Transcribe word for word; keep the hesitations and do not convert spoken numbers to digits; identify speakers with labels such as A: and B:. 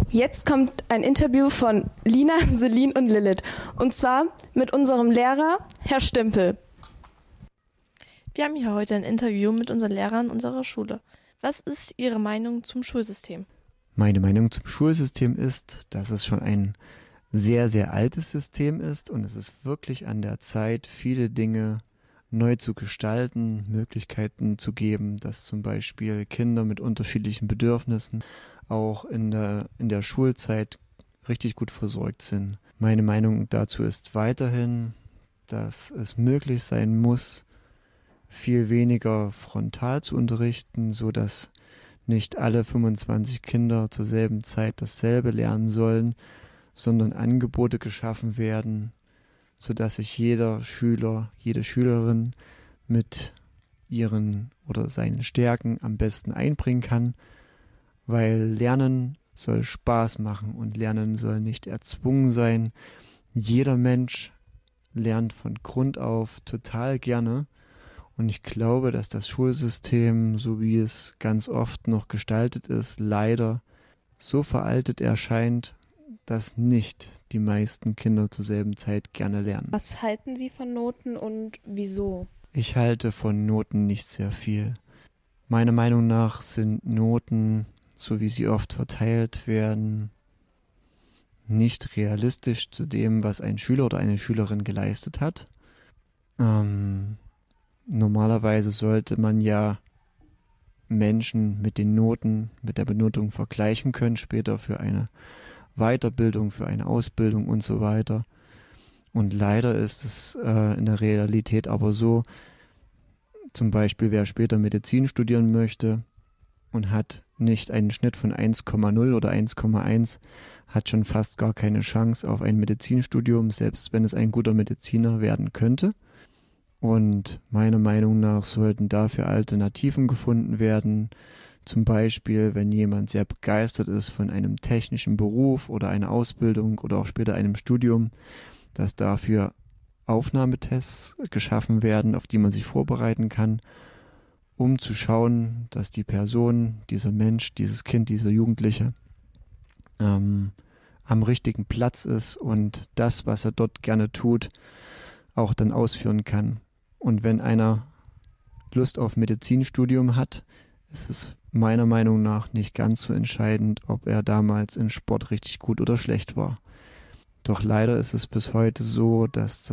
A: Jetzt kommt ein Interview von Lina, Celine und Lilith. Und zwar mit unserem Lehrer, Herr Stimpel.
B: Wir haben hier heute ein Interview mit unseren Lehrern unserer Schule. Was ist Ihre Meinung zum Schulsystem?
C: Meine Meinung zum Schulsystem ist, dass es schon ein sehr, sehr altes System ist und es ist wirklich an der Zeit, viele Dinge neu zu gestalten, Möglichkeiten zu geben, dass zum Beispiel Kinder mit unterschiedlichen Bedürfnissen auch in der, in der Schulzeit richtig gut versorgt sind. Meine Meinung dazu ist weiterhin, dass es möglich sein muss, viel weniger frontal zu unterrichten, so dass nicht alle fünfundzwanzig Kinder zur selben Zeit dasselbe lernen sollen, sondern Angebote geschaffen werden, sodass sich jeder Schüler, jede Schülerin mit ihren oder seinen Stärken am besten einbringen kann, weil Lernen soll Spaß machen und Lernen soll nicht erzwungen sein. Jeder Mensch lernt von Grund auf total gerne und ich glaube, dass das Schulsystem, so wie es ganz oft noch gestaltet ist, leider so veraltet erscheint, dass nicht die meisten Kinder zur selben Zeit gerne lernen.
A: Was halten Sie von Noten und wieso?
C: Ich halte von Noten nicht sehr viel. Meiner Meinung nach sind Noten, so wie sie oft verteilt werden, nicht realistisch zu dem, was ein Schüler oder eine Schülerin geleistet hat. Ähm, normalerweise sollte man ja Menschen mit den Noten, mit der Benotung vergleichen können, später für eine Weiterbildung, für eine Ausbildung und so weiter. Und leider ist es äh, in der Realität aber so, zum Beispiel wer später Medizin studieren möchte und hat nicht einen Schnitt von eins Komma null oder eins Komma eins, hat schon fast gar keine Chance auf ein Medizinstudium, selbst wenn es ein guter Mediziner werden könnte. Und meiner Meinung nach sollten dafür Alternativen gefunden werden. Zum Beispiel, wenn jemand sehr begeistert ist von einem technischen Beruf oder einer Ausbildung oder auch später einem Studium, dass dafür Aufnahmetests geschaffen werden, auf die man sich vorbereiten kann, um zu schauen, dass die Person, dieser Mensch, dieses Kind, dieser Jugendliche ähm, am richtigen Platz ist und das, was er dort gerne tut, auch dann ausführen kann. Und wenn einer Lust auf Medizinstudium hat, ist es meiner Meinung nach nicht ganz so entscheidend, ob er damals in Sport richtig gut oder schlecht war. Doch leider ist es bis heute so, dass